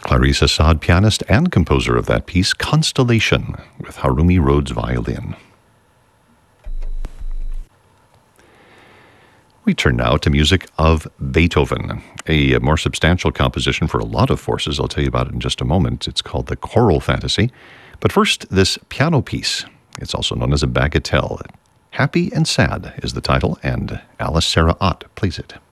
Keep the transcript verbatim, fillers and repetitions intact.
Clarice Assad, pianist and composer of that piece, Constellation, with Harumi Rhodes violin. We turn now to music of Beethoven, a more substantial composition for a lot of forces. I'll tell you about it in just a moment. It's called the Choral Fantasy. But first, this piano piece. It's also known as a bagatelle. Happy and Sad is the title, and Alice Sarah Ott plays it.